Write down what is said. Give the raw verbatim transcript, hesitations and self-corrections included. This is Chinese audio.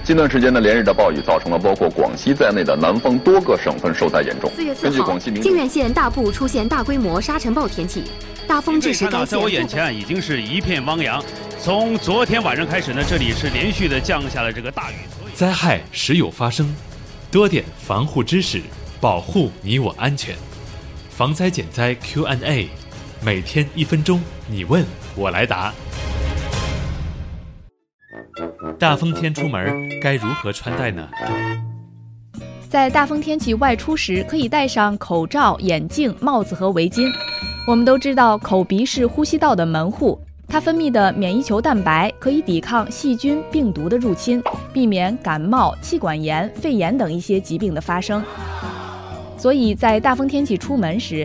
近段时间呢，连日的暴雨造成了包括广西在内的南方多个省份受灾严重。 四月四号，靖远县大部出现大规模沙尘暴天气，大风致使该县。 在我眼前已经是一片汪洋。从昨天晚上开始呢，这里是连续的降下了这个大雨。 灾害时有发生，多点防护知识，保护你我安全。防灾减灾 Q and A， 每天一分钟，你问我来答。大风天出门该如何穿戴呢？ 在大风天气外出时，可以戴上口罩、眼镜、帽子和围巾。我们都知道，口鼻是呼吸道的门户，它分泌的免疫球蛋白可以抵抗细菌、病毒的入侵，避免感冒、气管炎、肺炎等一些疾病的发生。所以在大风天气出门时，